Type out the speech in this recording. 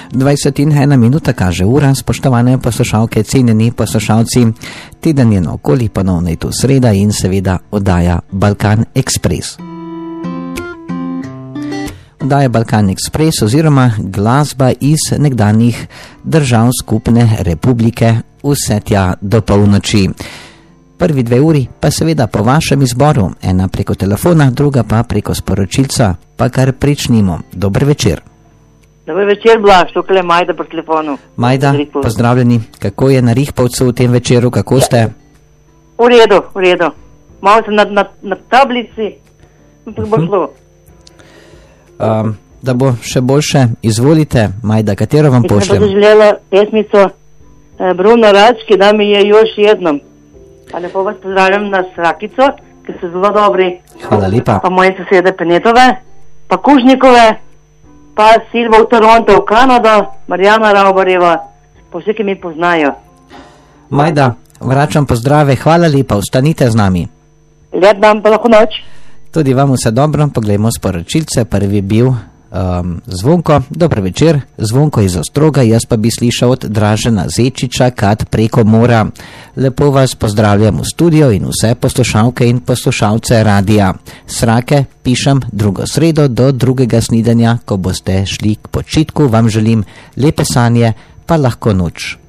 20:01 minuta kaže ura, spoštovane poslušalke, cenjeni poslušalci. Teden je naokoli, ponovno je tu sreda in seveda oddaja Balkan Express. Oddaja Balkan Express oziroma glasba iz nekdanjih držav skupne republike vse tja do polnoči. Prvi 2 uri pa seveda po vašem izboru, ena preko telefona, druga pa preko sporočilca, pa kar pričnimo. Dober večer. Dober večer, Blaž, tukaj je Majda po telefonu. Majda, pozdravljeni. Kako je na Rihpovcu v tem večeru, kako ste? V redu. Malo sem na tablici, ampak bo šlo. Da bo še boljše, izvolite, Majda, katero vam pošljem? Jaz sem želela pesmico Bruno Rački, da mi je još jednom. Pa lepo vas pozdravljam na Srakico, ki so zelo dobri. Hvala lepa. Pa moje sosede Penetove, pa Kužnikove, pa Silva v Toronto, v Kanado, Marjana Raubarjeva, pa vsi, ki mi poznajo. Majda, vračam pozdrave, hvala lepa, ostanite z nami. Lep dan, pa lahko noč. Tudi vam vse dobro, poglejmo sporočilce. Prvi je bil Zvonko. Dober večer, Zvonko iz Ostroga, jaz pa bi slišal od Dražena Zečiča, Kat preko mora. Lepo vas pozdravljam v studio in vse poslušalke in poslušalce radija. Srake pišem drugo sredo do drugega snidanja, ko boste šli k počitku. Vam želim lepe sanje, pa lahko noč.